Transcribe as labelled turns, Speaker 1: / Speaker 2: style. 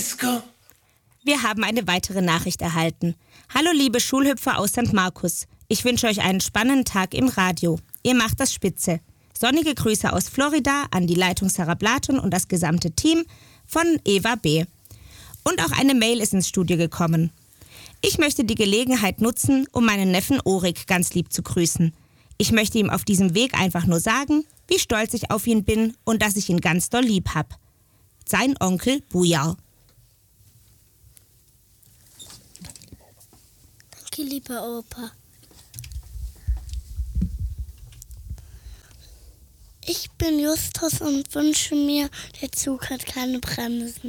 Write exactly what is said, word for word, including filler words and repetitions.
Speaker 1: Disco.
Speaker 2: Wir haben eine weitere Nachricht erhalten. Hallo liebe Schulhüpfer aus Sankt Markus. Ich wünsche euch einen spannenden Tag im Radio. Ihr macht das spitze. Sonnige Grüße aus Florida an die Leitung Sarah Blaton und das gesamte Team von Eva B. Und auch eine Mail ist ins Studio gekommen. Ich möchte die Gelegenheit nutzen, um meinen Neffen Orik ganz lieb zu grüßen. Ich möchte ihm auf diesem Weg einfach nur sagen, wie stolz ich auf ihn bin und dass ich ihn ganz doll lieb hab. Sein Onkel Buja.
Speaker 3: Danke, lieber Opa. Ich bin Justus und wünsche mir, der Zug hat keine Bremsen.